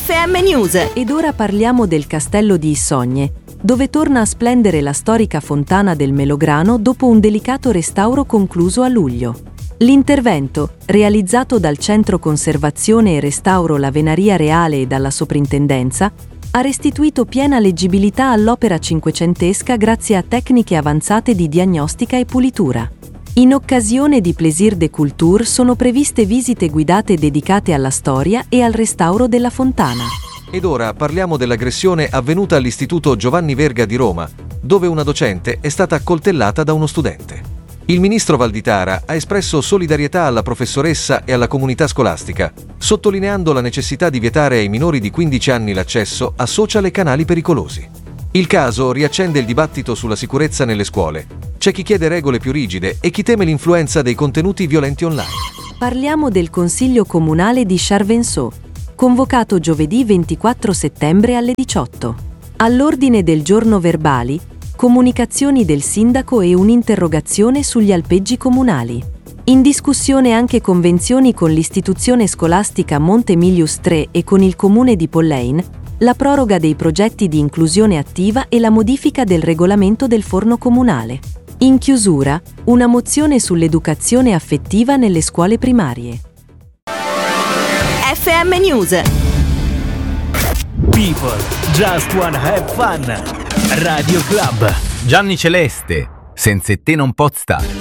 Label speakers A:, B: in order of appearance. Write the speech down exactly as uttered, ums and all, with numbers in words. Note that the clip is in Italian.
A: F M News.
B: Ed ora parliamo del castello di Issogne, dove torna a splendere la storica fontana del Melograno dopo un delicato restauro concluso a luglio. L'intervento, realizzato dal Centro Conservazione e Restauro La Venaria Reale e dalla Soprintendenza, ha restituito piena leggibilità all'opera cinquecentesca grazie a tecniche avanzate di diagnostica e pulitura. In occasione di Plaisir de Culture sono previste visite guidate dedicate alla storia e al restauro della fontana.
C: Ed ora parliamo dell'aggressione avvenuta all'Istituto Giovanni Verga di Roma, dove una docente è stata accoltellata da uno studente. Il ministro Valditara ha espresso solidarietà alla professoressa e alla comunità scolastica, sottolineando la necessità di vietare ai minori di quindici anni l'accesso a social e canali pericolosi. Il caso riaccende il dibattito sulla sicurezza nelle scuole. C'è chi chiede regole più rigide e chi teme l'influenza dei contenuti violenti online.
B: Parliamo del Consiglio Comunale di Charvenceaux, convocato giovedì ventiquattro settembre alle diciotto. All'ordine del giorno verbali, comunicazioni del sindaco e un'interrogazione sugli alpeggi comunali. In discussione anche convenzioni con l'istituzione scolastica Monte Emilius tre e con il comune di Pollein, la proroga dei progetti di inclusione attiva e la modifica del regolamento del forno comunale. In chiusura, una mozione sull'educazione affettiva nelle scuole primarie.
A: F M News.
D: People just wanna have fun. Radio Club.
E: Gianni Celeste, senza te non pot stare.